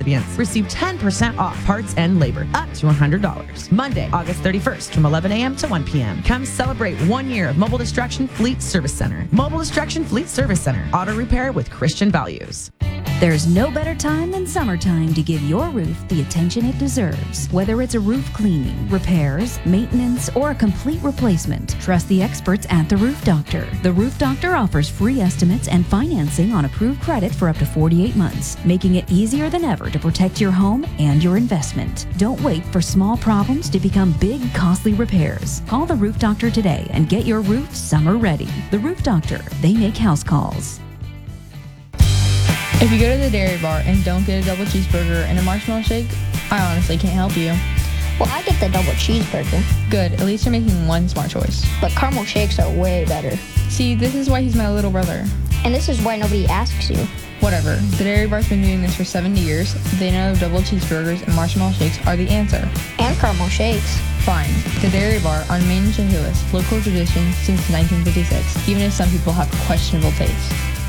recipients receive 10% off parts and labor, up to $100. Monday, August 31st from 11 a.m. to 1 p.m. Come celebrate 1 year of Mobile Destruction Fleet Service Center. Mobile Destruction Fleet Service Center. Auto repair with Christian values. There's no better time than summertime to give your roof the attention it deserves. Whether it's a roof cleaning, repairs, maintenance, or a complete replacement, trust the experts at The Roof Doctor. The Roof Doctor offers free estimates and financing on approved credit for up to 48 months, making it easier than ever to protect your home and your investment. Don't wait for small problems to become big, costly repairs. Call The Roof Doctor today and get your roof summer ready. The Roof Doctor, they make house calls. If you go to the dairy bar and don't get a double cheeseburger and a marshmallow shake, I honestly can't help you. Well, I get the double cheeseburger. Good, at least you're making one smart choice. But caramel shakes are way better. See, this is why he's my little brother. And this is why nobody asks you. Whatever, the dairy bar's been doing this for 70 years. They know double cheeseburgers and marshmallow shakes are the answer. And caramel shakes. Fine, the dairy bar on Main and Chehalis, local tradition since 1956, even if some people have questionable taste.